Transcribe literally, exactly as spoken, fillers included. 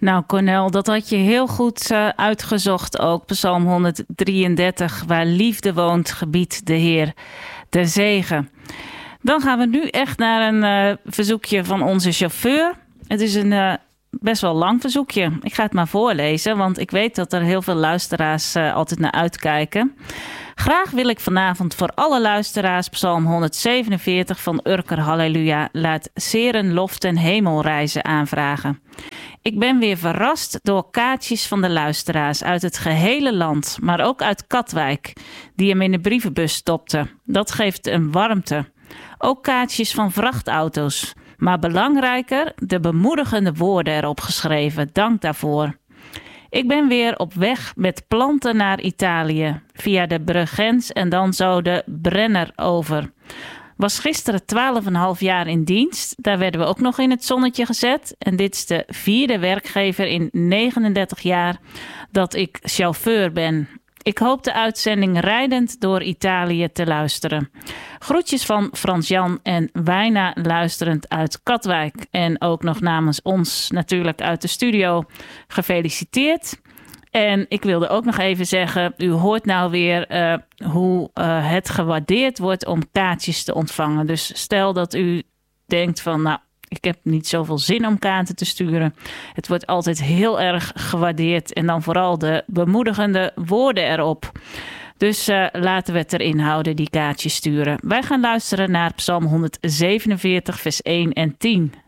Nou, Cornel, dat had je heel goed uh, uitgezocht ook. Psalm honderddrieëndertig, waar liefde woont, gebiedt de Heer de zegen. Dan gaan we nu echt naar een uh, verzoekje van onze chauffeur. Het is een uh, best wel lang verzoekje. Ik ga het maar voorlezen, want ik weet dat er heel veel luisteraars uh, altijd naar uitkijken. Graag wil ik vanavond voor alle luisteraars Psalm honderdzevenenveertig van Urker Halleluja laat Seren lof ten hemelreizen aanvragen. Ik ben weer verrast door kaartjes van de luisteraars uit het gehele land, maar ook uit Katwijk, die hem in de brievenbus stopten. Dat geeft een warmte. Ook kaartjes van vrachtauto's. Maar belangrijker, de bemoedigende woorden erop geschreven. Dank daarvoor. Ik ben weer op weg met planten naar Italië. Via de Bregenz en dan zo de Brenner over. Was gisteren twaalf en een half jaar in dienst. Daar werden we ook nog in het zonnetje gezet. En dit is de vierde werkgever in negenendertig jaar dat ik chauffeur ben. Ik hoop de uitzending rijdend door Italië te luisteren. Groetjes van Frans-Jan en Wijna luisterend uit Katwijk. En ook nog namens ons natuurlijk uit de studio gefeliciteerd. En ik wilde ook nog even zeggen, u hoort nou weer uh, hoe uh, het gewaardeerd wordt om kaartjes te ontvangen. Dus stel dat u denkt van, nou, ik heb niet zoveel zin om kaarten te sturen. Het wordt altijd heel erg gewaardeerd. En dan vooral de bemoedigende woorden erop. Dus uh, laten we het erin houden, die kaartjes sturen. Wij gaan luisteren naar Psalm honderdzevenenveertig, vers één en tien.